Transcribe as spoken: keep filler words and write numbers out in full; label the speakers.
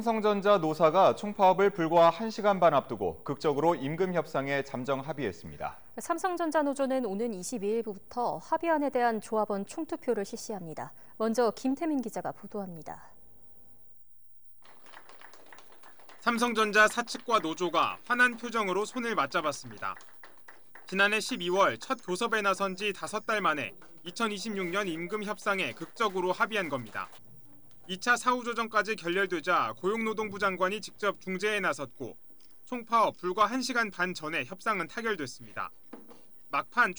Speaker 1: 삼성전자 노사가 총파업을 불과 한 시간 반 앞두고 극적으로 임금 협상에 잠정 합의했습니다.
Speaker 2: 삼성전자 노조는 오는 이십이일부터 합의안에 대한 조합원 총투표를 실시합니다. 먼저 김태민 기자가 보도합니다.
Speaker 3: 삼성전자 사측과 노조가 환한 표정으로 손을 맞잡았습니다. 지난해 십이월 첫 교섭에 나선 지 다섯 달 만에 이천이십육 년 임금 협상에 극적으로 합의한 겁니다. 이 차 사후조정까지 결렬되자 고용노동부 장관이 직접 중재에 나섰고 총파업 불과 한 시간 반 전에 협상은 타결됐습니다. 막판